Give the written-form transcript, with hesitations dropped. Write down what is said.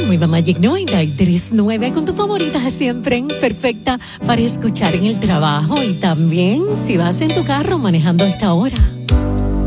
nueva Magic 93.9 con tu favorita siempre, perfecta para escuchar en el trabajo y también si vas en tu carro manejando a esta hora.